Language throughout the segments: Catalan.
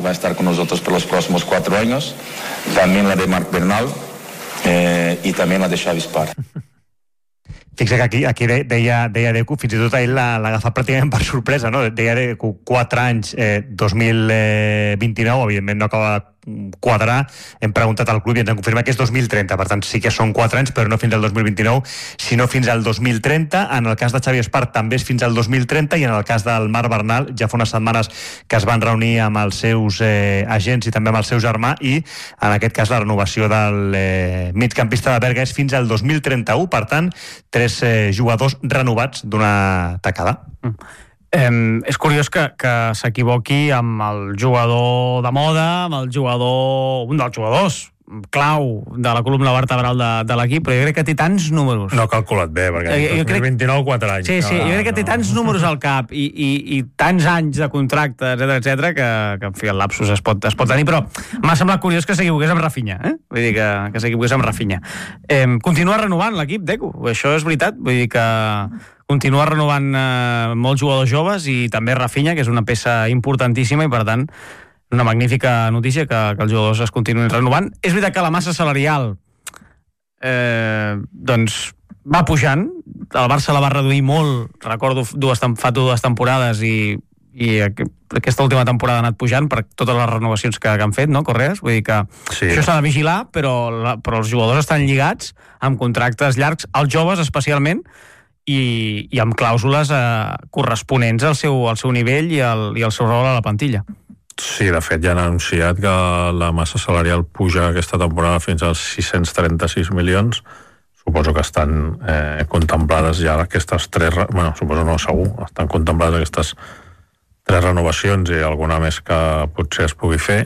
va a estar con nosotros por los próximos 4 años, también la de Marc Bernal y también la de Xavi Espar. Fixa que aquí deia Deco, fins i tot ell l'ha agafat pràcticament per sorpresa, no? Deia Deco 4 anys, 2029, evidentment no acaba de quadrar. Hem preguntat al club i ens han confirmat que és 2030, per tant sí que són 4 anys, però no fins al 2029, sinó fins al 2030. En el cas de Xavi Espart també és fins al 2030, i en el cas del Marc Bernal ja fa unes setmanes que es van reunir amb els seus agents i també amb el seu germà, i en aquest cas la renovació del migcampista de Berga és fins al 2031, per tant 3 jugadors renovats d'una tacada. És curiós que s'equivoqui amb el jugador de moda, amb el jugador, un dels jugadors clau de la columna vertebral de l'equip, però jo crec que té tants números. No ha calculat bé, perquè en 2029 4 anys. Sí, jo crec que té tants números al cap i tants anys de contracte, etcètera, que en fi, el lapsus es pot tenir, però m'ha semblat curiós que s'equivoqués amb Rafinha, Vull dir que s'equivoqués amb Rafinha. Continua renovant l'equip, Deco, això és veritat, vull dir que continua renovant molts jugadors joves, i també Rafinha, que és una peça importantíssima, i per tant una magnífica notícia que els jugadors es continuïn renovant. És veritat que la massa salarial doncs va pujant, el Barça la va reduir molt, recordo fa 2 temporades, i aquesta última temporada ha anat pujant per totes les renovacions que han fet, no, Correas? Vull dir que això s'ha de vigilar, però els jugadors estan lligats amb contractes llargs, els joves especialment, i amb clàusules corresponents al seu nivell i al seu rol a la plantilla. Sí, de fet ja han anunciat que la massa salarial puja aquesta temporada fins als 636 milions. Suposo que estan contemplades ja aquestes 3... Bueno, suposo no, segur. Estan contemplades aquestes 3 renovacions i alguna més que potser es pugui fer.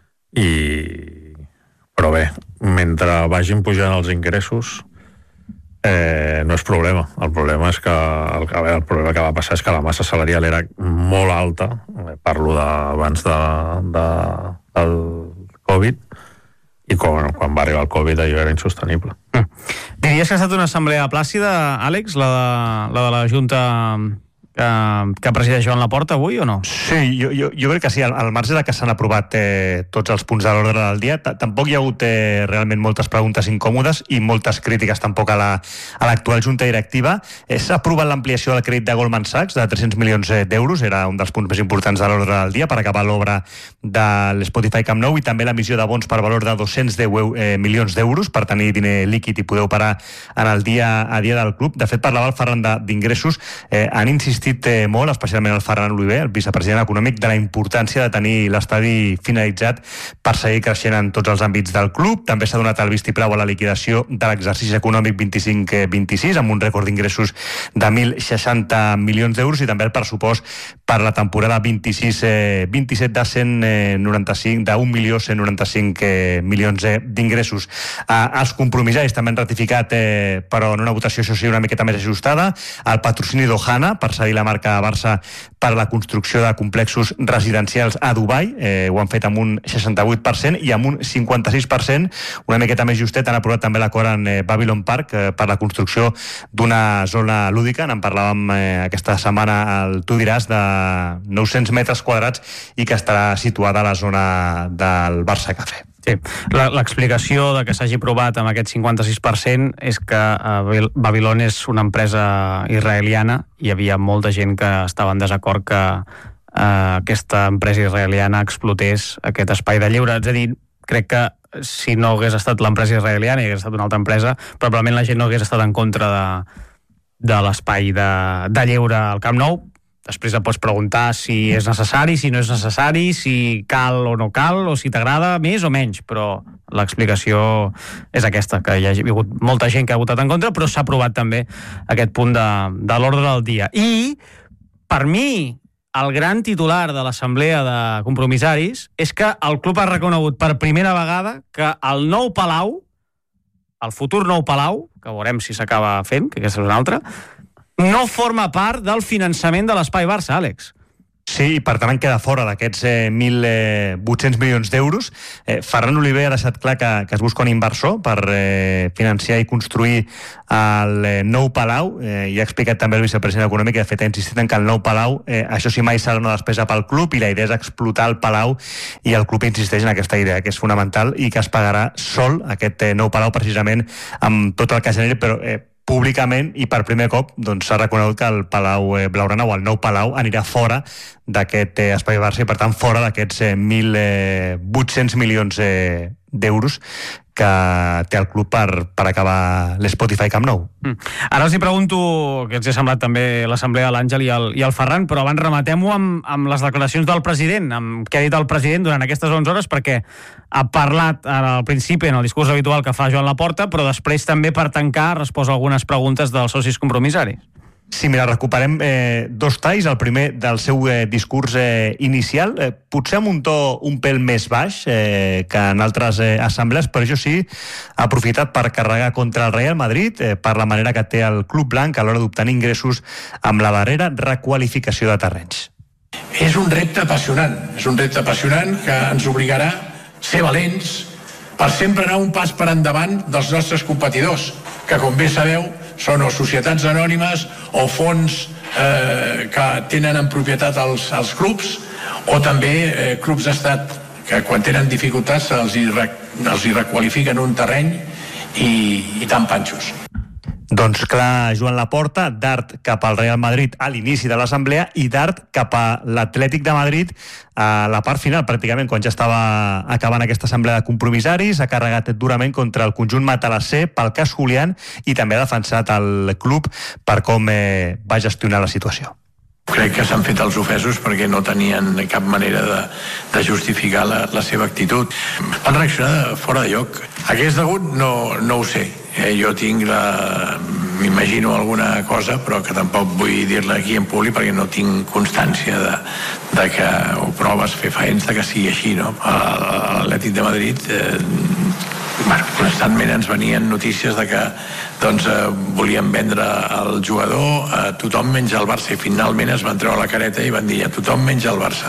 Però bé, mentre vagin pujant els ingressos, no és problema. El problema és que el problema que va passar és que la massa salarial era molt alta, parlo d'abans del Covid, i quan va arribar el Covid allò era insostenible. Diries que ha estat una assemblea plàcida, Àlex, la de la Junta que presideix Joan Laporta avui, o no? Sí, jo crec que sí, al marge de que s'han aprovat tots els punts de l'ordre del dia, tampoc hi ha hagut realment moltes preguntes incòmodes i moltes crítiques tampoc a l'actual Junta Directiva. S'ha aprovat l'ampliació del crèdit de Goldman Sachs de 300 milions d'euros, era un dels punts més importants de l'ordre del dia per acabar l'obra de l'Spotify Camp Nou, i també l'emissió de bons per valor de 210 milions d'euros per tenir diner líquid i poder operar en el dia a dia del club. De fet, parlava el Ferran d'ingressos, han insistit molt, especialment el Ferran Oliver, el vicepresident econòmic, de la importància de tenir l'estadi finalitzat per seguir creixent en tots els àmbits del club. També s'ha donat el vistiplau a la liquidació de l'exercici econòmic 25-26 amb un rècord d'ingressos de 1.060 milions d'euros, i també el pressupost per la temporada 26-27 de 1.195 milions d'ingressos. Els compromissaris també han ratificat, però en una votació, això sí, una miqueta més ajustada, el patrocini d'Ohana per cedir la marca Barça per la construcció de complexos residencials a Dubai. Ho han fet amb un 68% i amb un 56%, una miqueta més justet, han aprovat també l'acord en Babylon Park per la construcció d'una zona lúdica. En parlàvem aquesta setmana al Tu diràs, de 900 metres quadrats, i que estarà situada a la zona del Barça Cafè. Sí, l'explicació de que s'hagi aprovat amb aquest 56% és que Babylon és una empresa israeliana i hi havia molta gent que estava en desacord que aquesta empresa israeliana explotés aquest espai de lleure. És a dir, crec que si no hagués estat l'empresa israeliana i hagués estat una altra empresa, probablement la gent no hagués estat en contra de l'espai de lleure al Camp Nou. Després et pots preguntar si és necessari, si no és necessari, si cal o no cal, o si t'agrada més o menys, però l'explicació és aquesta, que hi ha hagut molta gent que ha votat en contra, però s'ha aprovat també aquest punt de l'ordre del dia. I, per mi, el gran titular de l'assemblea de compromissaris és que el club ha reconegut per primera vegada que el nou Palau, el futur nou Palau, que veurem si s'acaba fent, que aquesta és una altra, no forma part del finançament de l'Espai Barça, Àlex. Sí, i per tant en queda fora d'aquests 1.800 milions d'euros. Ferran Oliver ha deixat clar que es busca un inversor per financiar i construir el nou Palau, i ha explicat també el vicepresident econòmic, que de fet ha insistit en que el nou Palau, això sí mai serà una despesa pel club, i la idea és explotar el Palau, i el club insisteix en aquesta idea, que és fonamental i que es pagarà sol aquest nou Palau, precisament amb tot el que generi, però públicament, i per primer cop s'ha reconegut que el Palau Blaugrana o el nou Palau anirà fora d'aquest espai Barça i per tant fora d'aquests 1.800 milions d'euros que té el club per acabar l'Spotify Camp Nou. Ara els hi pregunto què els ha semblat també l'assemblea de l'Àngel i el Ferran, però abans rematem-ho amb les declaracions del president, amb què ha dit el president durant aquestes 11 hores, perquè ha parlat al principi en el discurs habitual que fa Joan Laporta, però després també per tancar ha respost algunes preguntes dels socis compromissaris. Sí, mira, recuperem dos talls. El primer del seu discurs inicial, potser amb un to un pèl més baix que en altres assemblees, però això sí, ha aprofitat per carregar contra el Real Madrid per la manera que té el club blanc a l'hora d'obtenir ingressos amb la darrera requalificació de terrenys. És un repte apassionant que ens obligarà a ser valents per sempre anar un pas per endavant dels nostres competidors, que com bé sabeu són o societats anònimes o fons que tenen en propietat els clubs, o també clubs d'estat que quan tenen dificultats els hi requalifiquen un terreny i tan panxos. Doncs clar, Joan Laporta, dart cap al Real Madrid a l'inici de l'assemblea i dart cap a l'Atlètic de Madrid a la part final, pràcticament, quan ja estava acabant aquesta assemblea de compromissaris. Ha carregat durament contra el conjunt matalasser pel cas Julián i també ha defensat el club per com va gestionar la situació. Crec que s'han fet els ofesos perquè no tenien cap manera de justificar la seva actitud. Van reaccionar fora de lloc. Hagués degut? No ho sé. Jo m'imagino alguna cosa, però que tampoc vull dir-la aquí en públic perquè no tinc constància de que, o proves fefaents de que sigui així, no? A l'Atlètic de Madrid constantment ens venien notícies de que volien vendre el jugador a tothom menys al Barça, i finalment es van treure la careta i van dir a tothom menys al Barça,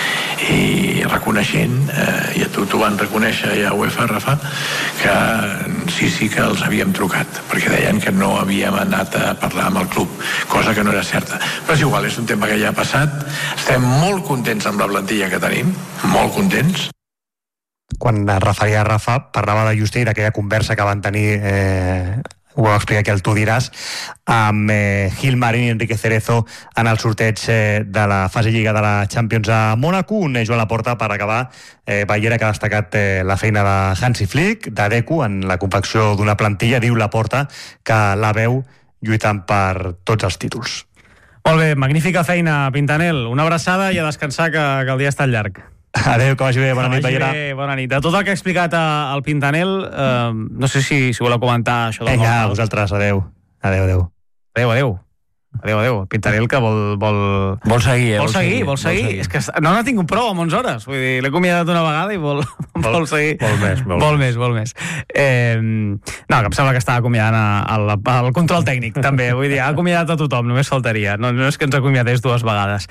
i reconeixent, i a tu t'ho van reconèixer ja a UEFA, Rafa, que sí que els havíem trucat perquè deien que no havíem anat a parlar amb el club, cosa que no era certa, però és igual, és un tema que ja ha passat. Estem molt contents amb la plantilla que tenim, molt contents. Quan es referia a Rafa, parlava de Juste i d'aquella conversa que van tenir, ho va explicar que el tu diràs, amb Gil Marín i Enrique Cerezo en el sorteig de la fase lliga de la Champions a Mònaco. Un Joan Laporta, per acabar, Ballera, que ha destacat la feina de Hansi Flick, de Deco, en la confecció d'una plantilla. Diu Laporta que la veu lluitant per tots els títols. Molt bé, magnífica feina, Pintanel. Una abraçada i a descansar, que el dia està llarg. Adéu, que vagi bé, bona nit, Ballera. Bona nit. De tot el que ha explicat el Pintanel, no sé si voleu comentar això del... Vinga, vosaltres, adéu. Adéu. El Pintanel que vol seguir, Vol seguir. És que no n'ha tingut prou amb 11 hores. Vull dir, l'he acomiadat una vegada i vol seguir. Vol més. No, que em sembla que estava acomiadant el control tècnic, també. Vull dir, ha acomiadat a tothom, només faltaria. No és que ens acomiadés dues vegades.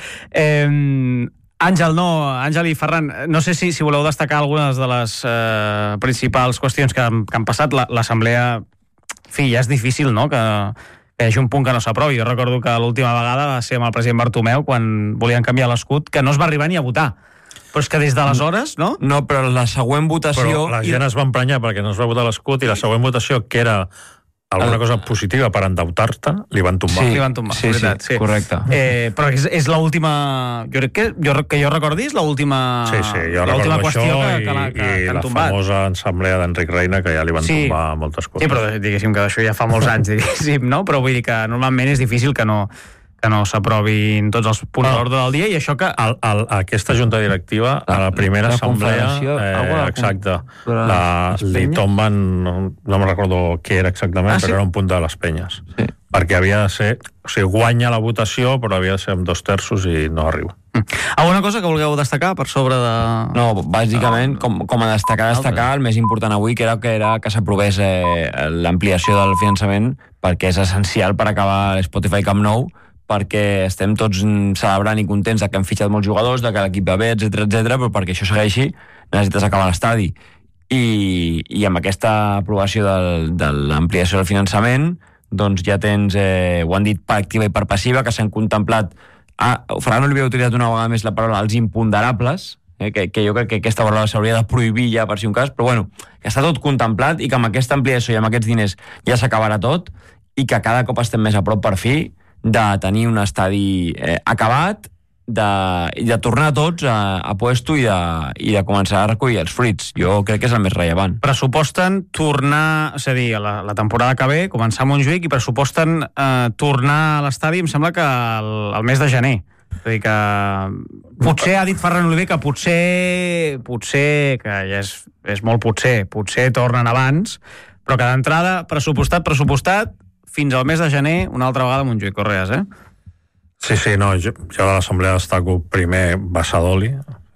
Àngel i Ferran, no sé si voleu destacar algunes de les principals qüestions que han passat. L'assemblea, en fi, ja és difícil, no?, que hi hagi un punt que no s'aprovi. Jo recordo que l'última vegada va ser amb el president Bartomeu, quan volien canviar l'escut, que no es va arribar ni a votar. Però és que des d'aleshores, no? No, però la següent votació... Però la gent es va emprenyar perquè no es va votar l'escut, i la següent votació, que era alguna cosa positiva per endeutar-te, li van tombar. Sí, li van tombar, veritat. Sí, correcte. Però és l'última... Jo crec que jo recordi és l'última... Sí, jo recordo qüestió això que han tombat. I la famosa assemblea d'Enric Reina, que ja li van tombar moltes coses. Sí, però diguéssim que d'això ja fa molts anys, diguéssim, no? Però vull dir que normalment és difícil que no s'aprovin tots els punts de l'ordre del dia, i això que... Aquesta junta directiva, a la primera assemblea, exacte, li tomben, no me'n recordo què era exactament, però era un punt de les penyes. Sí. Perquè havia de ser... O sigui, guanya la votació, però havia de ser amb 2/3 i no arriba. Alguna cosa que vulgueu destacar per sobre de... No, bàsicament, com a destacar, el més important avui, que era que s'aprovés l'ampliació del finançament, perquè és essencial per acabar l'Spotify Camp Nou, perquè estem tots celebrant i contents de que han fitxat molts jugadors, de que l'equip va bé, etc, però perquè això segueixi necessites acabar l'estadi. I amb aquesta aprovació de l'ampliació del finançament, doncs ja tens, ho han dit per activa i per passiva, que s'han contemplat, Ferran Oliver ha utilitzat una vegada més la paraula, els imponderables, que jo crec que aquesta paraula s'hauria de prohibir ja per si un cas, però bueno, que està tot contemplat i que amb aquesta ampliació i amb aquests diners ja s'acabarà tot i que cada cop estem més a prop per fi de tenir un estadi acabat, de tornar tots a puesto i de començar a recollir els fruits. Jo crec que és el més rellevant. Pressuposten tornar, és a dir, la temporada que ve, començar a Montjuïc, i pressuposten tornar a l'estadi, em sembla que el mes de gener. És a dir, que potser ha dit Ferran Oliver que potser que ja és molt potser tornen abans, però que d'entrada pressupostat, fins al mes de gener, una altra vegada a Montjuïc, Correas, Sí, no, jo a l'assemblea destaco primer Bassadoli,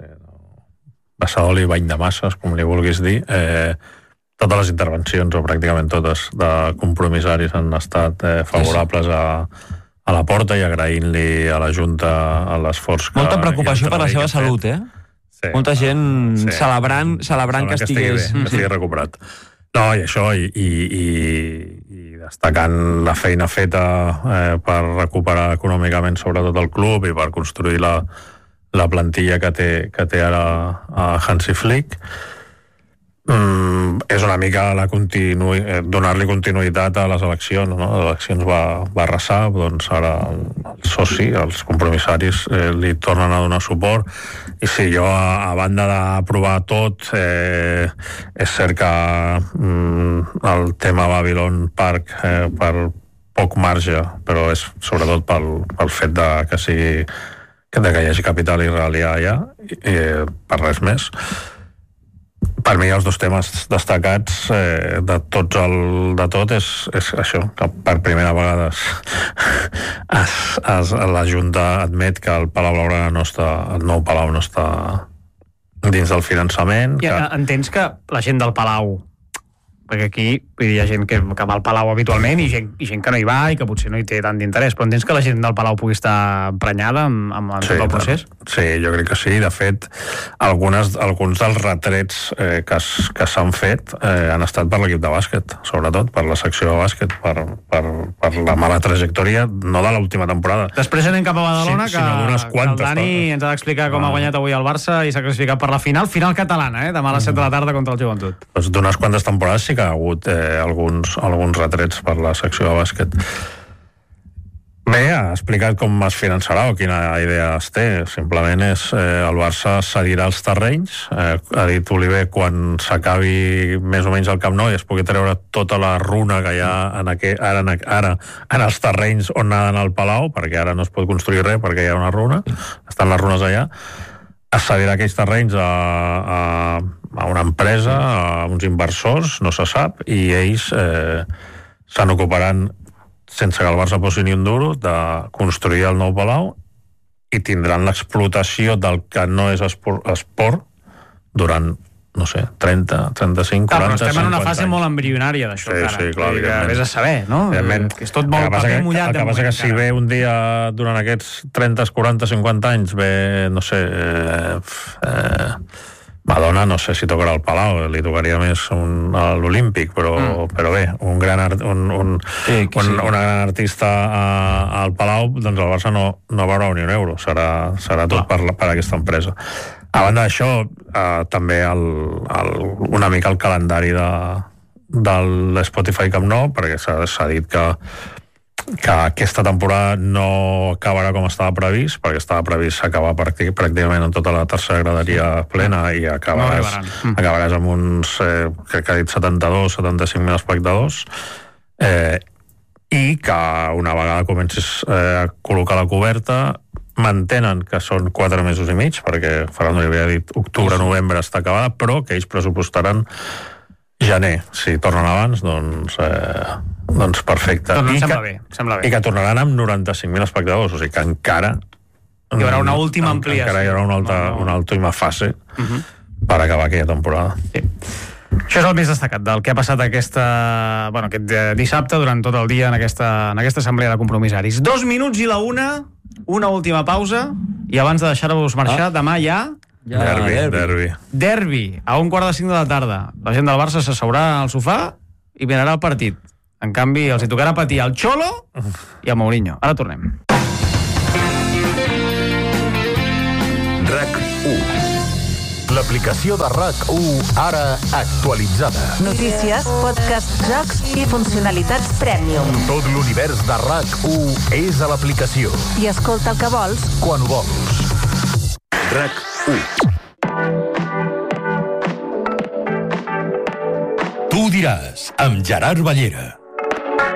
Bany de Masses, com li vulguis dir. Totes les intervencions, o pràcticament totes, de compromissaris han estat favorables a la porta i agraint-li a la Junta l'esforç que... Molta preocupació per la seva salut, Sí, molta gent celebrant que estigués recuperat. No, i això, i destacant la feina feta per recuperar econòmicament sobretot el club i per construir la plantilla que té ara Hansi Flick. És una mica donar-li continuïtat a les eleccions, no? Les eleccions va arrasar, doncs ara el soci, els compromissaris li tornen a donar suport, i sí, jo a banda d'aprovar tot, és cert que el tema Babylon Park per poc marge, però és sobretot pel fet que hi hagi capital israelià allà, per res més. Per mi els dos temes destacats de tot és això, que per primera vegada la Junta admet que el Palau Blaugrana el nou Palau no està dins del finançament. Entens que la gent del Palau, perquè aquí hi ha gent que va al Palau habitualment i gent que no hi va i que potser no hi té tant d'interès, però entens que la gent del Palau pugui estar emprenyada amb tot el procés? Sí, jo crec que sí. De fet, alguns dels retrets que s'han fet han estat per l'equip de bàsquet, sobretot per la secció de bàsquet, per la mala trajectòria, no de l'última temporada. Després anem cap a Badalona, que el Dani ens ha d'explicar com ha guanyat avui el Barça i s'ha classificat per la final catalana, demà a les 7 de la tarda contra el Joventut. Doncs d'unes quantes temporades sí que ha hagut alguns retrets per la secció de bàsquet. Bé, ha explicat com es finançarà o quina idea es té. Simplement el Barça cedirà els terrenys. Ha dit Oliver, quan s'acabi més o menys el Camp Nou i es pugui treure tota la runa que hi ha ara en els terrenys on ha d'anar el Palau, perquè ara no es pot construir res perquè hi ha una runa, estan les runes allà, es cedirà aquells terrenys a una empresa, a uns inversors, no se sap, i ells se n'ocuparan, sense que el Barça posi ni un duro, de construir el nou Palau, i tindran l'explotació del que no és esport durant, no sé, 30, 35, 40, 50 anys. Però estem en una fase molt embrionària d'això, encara. Sí, clar, vés a saber, no? Que és tot molt paper mullat. El que passa que si ve un dia durant aquests 30, 40, 50 anys, ve, no sé, Madonna, no sé si tocarà el Palau, li tocaria més a l'Olímpic, però bé, un gran artista al Palau, doncs el Barça no veurà ni un euro, serà tot per aquesta empresa. A banda d'això, també una mica el calendari de l'Spotify Camp Nou, perquè s'ha dit que aquesta temporada no acabarà com estava previst, perquè estava previst acabar pràcticament amb tota la tercera graderia plena, i acabaràs amb uns, crec que ha dit 75.000 espectadors, i que una vegada comencis a col·locar la coberta, mantenen que són 4 mesos i mig, perquè Ferran Oliver ha dit octubre-novembre està acabada, però que ells pressupostaran gener. Si tornen abans, doncs perfecte. Sembla bé. I que tornaran amb 95.000 espectadors, o sigui que encara hi haurà una última ampliació. Encara hi haurà una última fase per acabar aquella temporada. Sí. Això és el més destacat del que ha passat aquest dissabte durant tot el dia en aquesta assemblea de compromissaris. 2 minuts i la una última pausa, i abans de deixar-vos marxar, demà hi ha... Derbi, a 4:45 de la tarda. La gent del Barça s'asseurà al sofà i mirarà el partit. En canvi, els hi tocarà patir al Cholo i a Mourinho. Ara tornem. RAC1. L'aplicació de RAC1, ara actualitzada. Notícies, podcast, jocs i funcionalitats Premium. Tot l'univers de RAC1 és a l'aplicació. I escolta el que vols quan ho vols. RAC1. Tu diràs, amb Gerard Ballera.